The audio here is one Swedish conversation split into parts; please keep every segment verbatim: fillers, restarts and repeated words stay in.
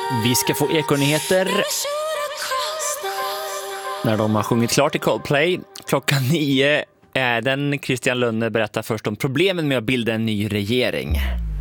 Vi ska få ekonyheter när de har sjungit klart i Coldplay. Klockan nio är den. Christian Lönne berättar först om problemen med att bilda en ny regering.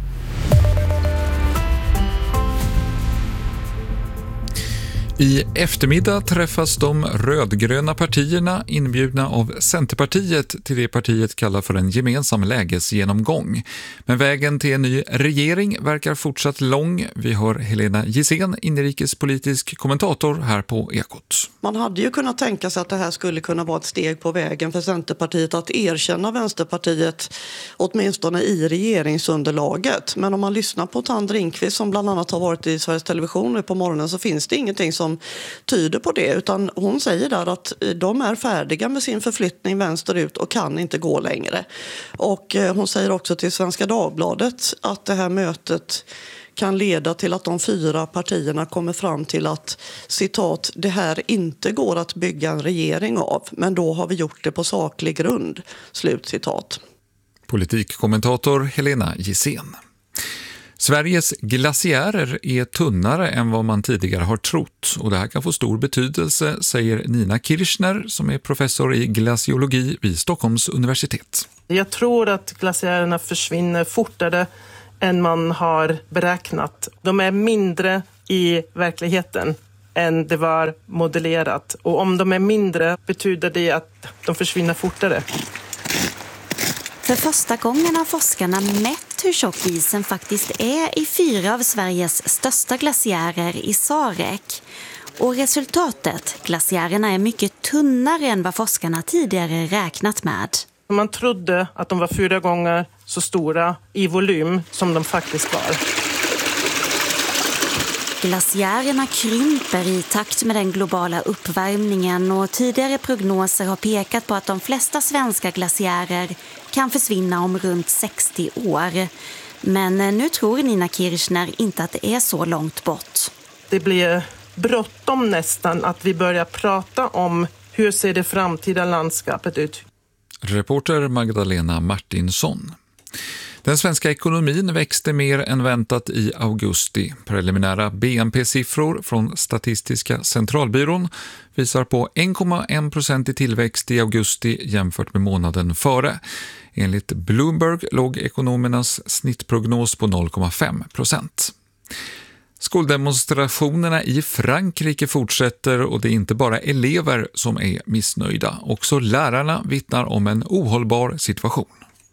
I eftermiddag träffas de rödgröna partierna inbjudna av Centerpartiet till det partiet kallar för en gemensam lägesgenomgång. Men vägen till en ny regering verkar fortsatt lång. Vi har Helena Gissén, inrikespolitisk kommentator här på Ekot. Man hade ju kunnat tänka sig att det här skulle kunna vara ett steg på vägen för Centerpartiet att erkänna Vänsterpartiet åtminstone i regeringsunderlaget. Men om man lyssnar på Tand Ringqvist som bland annat har varit i Sveriges Television nu på morgonen så finns det ingenting som som tyder på det, utan hon säger där att de är färdiga med sin förflyttning vänsterut och kan inte gå längre. Och hon säger också till Svenska Dagbladet att det här mötet kan leda till att de fyra partierna kommer fram till att, citat, det här inte går att bygga en regering av, men då har vi gjort det på saklig grund, slut citat. Politikkommentator Helena Gissén. Sveriges glaciärer är tunnare än vad man tidigare har trott och det här kan få stor betydelse, säger Nina Kirchner som är professor i glaciologi vid Stockholms universitet. Jag tror att glaciärerna försvinner fortare än man har beräknat. De är mindre i verkligheten än det var modellerat och om de är mindre betyder det att de försvinner fortare. För första gången har forskarna mätt hur tjock isen faktiskt är i fyra av Sveriges största glaciärer i Sarek. Och resultatet, glaciärerna är mycket tunnare än vad forskarna tidigare räknat med. Man trodde att de var fyra gånger så stora i volym som de faktiskt var. Glaciärerna krymper i takt med den globala uppvärmningen och tidigare prognoser har pekat på att de flesta svenska glaciärer kan försvinna om runt sextio år. Men nu tror Nina Kirchner inte att det är så långt bort. Det blir bråttom nästan att vi börjar prata om hur ser det framtida landskapet ut. Reporter Magdalena Martinsson. Den svenska ekonomin växte mer än väntat i augusti. Preliminära B N P-siffror från Statistiska centralbyrån visar på en komma en procent i tillväxt i augusti jämfört med månaden före. Enligt Bloomberg låg ekonomernas snittprognos på noll komma fem procent. Skoldemonstrationerna i Frankrike fortsätter och det är inte bara elever som är missnöjda. Också lärarna vittnar om en ohållbar situation.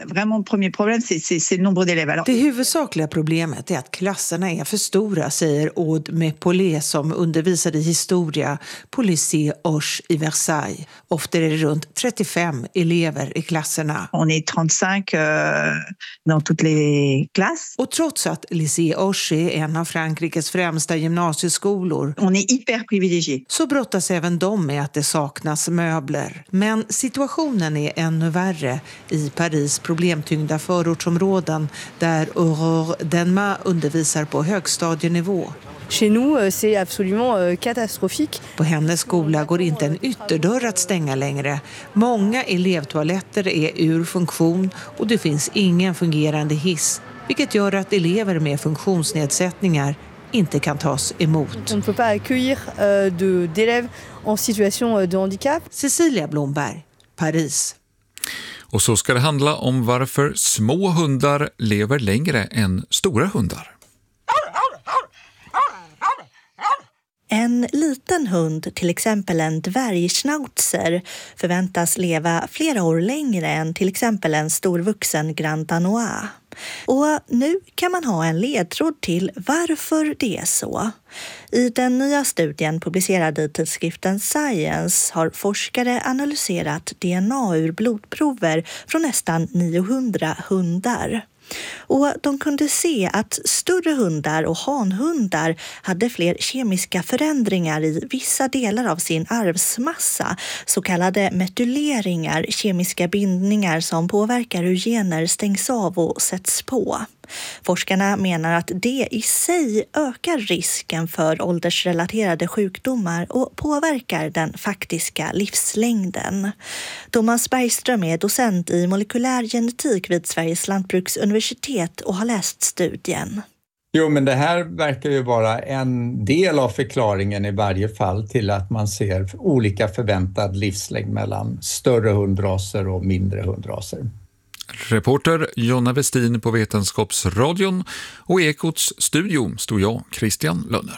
Det huvudsakliga problemet är att klasserna är för stora, säger Aude Mepolé som undervisade i historia på Lycée Hoche i Versailles. Ofta är det runt trettiofem elever i klasserna. On est trente-cinq euh, dans toutes les classes. Och trots att Lycée Hoche är en av Frankrikes främsta gymnasieskolor, on est hyper privilégié. Så brottas även de med att det saknas möbler. Men situationen är ännu värre i Paris problemtyngda förortsområden där Aurore Denma undervisar på högstadienivå. Chez nous, c'est absolument catastrophique. På hennes skola går inte en ytterdörr att stänga längre. Många elevtoaletter är ur funktion och det finns ingen fungerande hiss, vilket gör att elever med funktionsnedsättningar inte kan tas emot. On ne peut pas accueillir euh, de, d'élèves en situation de handicap. Cecilia Blomberg, Paris. Och så ska det handla om varför små hundar lever längre än stora hundar. En liten hund, till exempel en dvärgschnauzer, förväntas leva flera år längre än till exempel en storvuxen Grand Danois. Och nu kan man ha en ledtråd till varför det är så. I den nya studien publicerad i tidskriften Science har forskare analyserat D N A ur blodprover från nästan niohundra hundar. Och de kunde se att större hundar och hanhundar hade fler kemiska förändringar i vissa delar av sin arvsmassa, så kallade metyleringar, kemiska bindningar som påverkar hur gener stängs av och sätts på. Forskarna menar att det i sig ökar risken för åldersrelaterade sjukdomar och påverkar den faktiska livslängden. Thomas Bergström är docent i molekylär genetik vid Sveriges lantbruksuniversitet och har läst studien. Jo, men det här verkar ju vara en del av förklaringen i varje fall till att man ser olika förväntad livslängd mellan större hundraser och mindre hundraser. Reporter Jonna Westin på Vetenskapsradion och Ekots studio stod jag, Christian Lönner.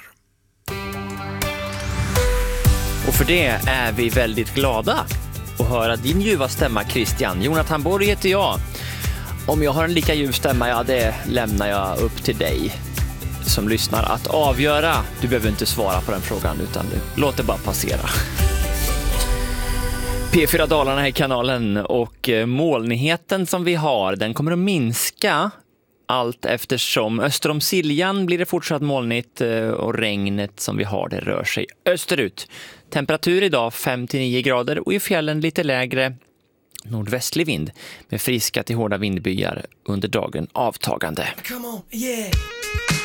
Och för det är vi väldigt glada att höra din ljuva stämma, Christian. Jonathan Borg heter jag. Om jag har en lika ljuv stämma, ja, det lämnar jag upp till dig som lyssnar att avgöra. Du behöver inte svara på den frågan, utan du låter bara passera. P fyra Dalarna här i kanalen, och molnigheten som vi har, den kommer att minska allt eftersom öster om Siljan blir det fortsatt molnigt och regnet som vi har det rör sig österut. Temperatur idag fem till nio grader och i fjällen lite lägre nordvästlig vind med friska till hårda vindbyar under dagen avtagande. Come on, yeah.